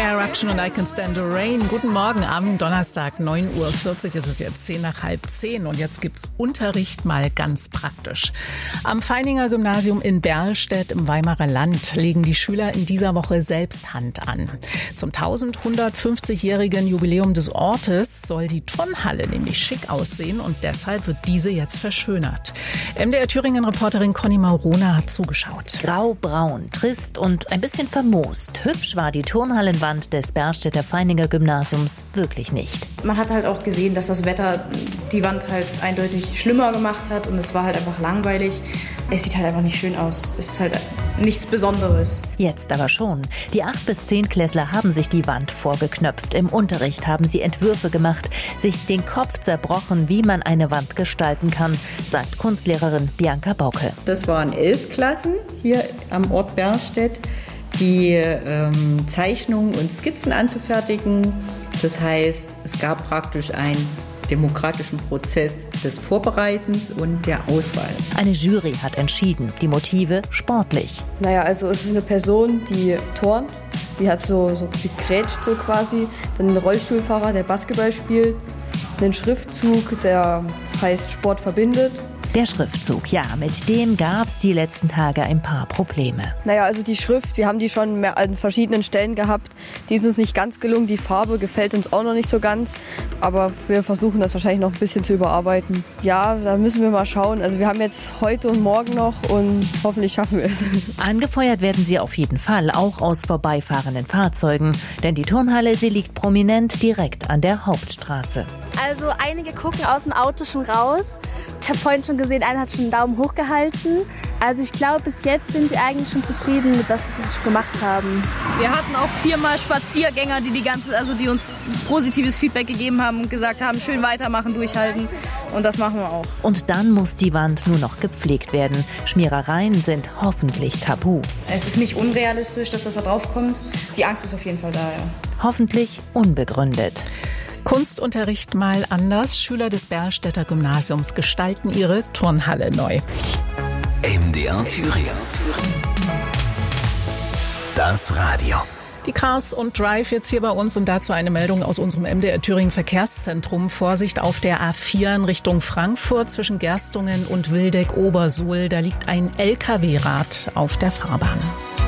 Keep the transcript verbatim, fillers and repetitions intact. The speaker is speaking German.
Eruption und I Can Stand the Rain. Guten Morgen am Donnerstag, neun Uhr vierzig ist es jetzt, zehn nach halb zehn. Und jetzt gibt's Unterricht mal ganz praktisch. Am Feininger Gymnasium in Berlstedt im Weimarer Land legen die Schüler in dieser Woche selbst Hand an. Zum elfhundertfünfzigjährigen Jubiläum des Ortes soll die Turnhalle nämlich schick aussehen und deshalb wird diese jetzt verschönert. M D R Thüringen-Reporterin Conny Maurona hat zugeschaut. Grau-braun, trist und ein bisschen vermoost. Hübsch war die Turnhallenwand des Berlstedter Feininger Gymnasiums wirklich nicht. Man hat halt auch gesehen, dass das Wetter die Wand halt eindeutig schlimmer gemacht hat und es war halt einfach langweilig. Es sieht halt einfach nicht schön aus. Es ist halt nichts Besonderes. Jetzt aber schon. Die acht bis zehn Klässler haben sich die Wand vorgeknöpft. Im Unterricht haben sie Entwürfe gemacht, sich den Kopf zerbrochen, wie man eine Wand gestalten kann, sagt Kunstlehrerin Bianca Bauke. Das waren elf Klassen hier am Ort Berlstedt, die ähm, Zeichnungen und Skizzen anzufertigen. Das heißt, es gab praktisch einen demokratischen Prozess des Vorbereitens und der Auswahl. Eine Jury hat entschieden, die Motive sportlich. Naja, also es ist eine Person, die turnt, die hat so, so die grätscht so quasi, dann ein Rollstuhlfahrer, der Basketball spielt, einen Schriftzug, der heißt Sport verbindet. Der Schriftzug, ja, mit dem gab es die letzten Tage ein paar Probleme. Naja, also die Schrift, wir haben die schon mehr an verschiedenen Stellen gehabt. Die ist uns nicht ganz gelungen, die Farbe gefällt uns auch noch nicht so ganz. Aber wir versuchen das wahrscheinlich noch ein bisschen zu überarbeiten. Ja, da müssen wir mal schauen. Also wir haben jetzt heute und morgen noch und hoffentlich schaffen wir es. Angefeuert werden sie auf jeden Fall, auch aus vorbeifahrenden Fahrzeugen. Denn die Turnhalle, sie liegt prominent direkt an der Hauptstraße. Also einige gucken aus dem Auto schon raus. Ich habe vorhin schon gesehen, einer hat schon einen Daumen hoch gehalten. Also ich glaube, bis jetzt sind sie eigentlich schon zufrieden mit was sie jetzt schon gemacht haben. Wir hatten auch viermal Spaziergänger, die die ganze, also die uns positives Feedback gegeben haben und gesagt haben, schön weitermachen, durchhalten. Und das machen wir auch. Und dann muss die Wand nur noch gepflegt werden. Schmierereien sind hoffentlich tabu. Es ist nicht unrealistisch, dass das da drauf kommt. Die Angst ist auf jeden Fall da, ja. Hoffentlich unbegründet. Kunstunterricht mal anders. Schüler des Berlstedter Gymnasiums gestalten ihre Turnhalle neu. M D R Thüringen. Das Radio. Die Cars und Drive jetzt hier bei uns und dazu eine Meldung aus unserem M D R Thüringen Verkehrszentrum. Vorsicht auf der A vier in Richtung Frankfurt zwischen Gerstungen und Wildeck-Obersuhl. Da liegt ein L K W-Rad auf der Fahrbahn.